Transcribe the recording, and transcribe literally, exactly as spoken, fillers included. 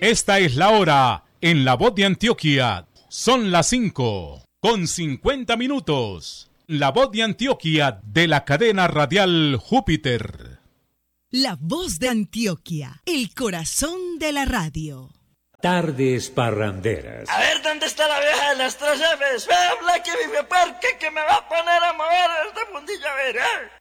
Esta es la hora en La Voz de Antioquia. Son las cinco con cincuenta minutos. La Voz de Antioquia de la cadena radial Júpiter. La Voz de Antioquia, el corazón de la radio. Tardes parranderas. A ver, ¿dónde está la vieja de las tres Fs? Ve, habla que vive parque que me va a poner a mover esta fundilla, a ver, ¿eh?